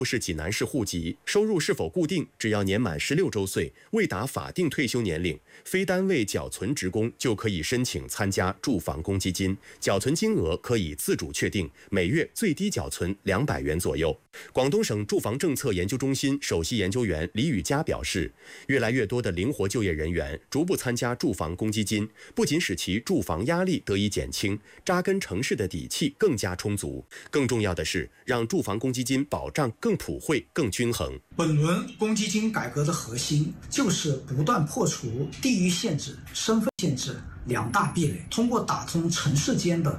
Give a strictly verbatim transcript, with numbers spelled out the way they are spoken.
是济南市户籍，收入是否固定，只要年满十六周岁，未达法定退休年龄，非单位缴存职工就可以申请参加住房公积金，缴存金额可以自主确定，每月最低缴存两百元左右。广东省住房政策研究中心首席研究员李宇佳表示，越来越多的灵活就业人员逐步参加住房公积金，不仅使其住房压力得以减轻，扎根城市的底气更加充足。更重要的是，让住房公积金保障更普惠、更均衡。 本轮公积金改革的核心就是不断破除地域限制、身份限制两大壁垒，通过打通城市间的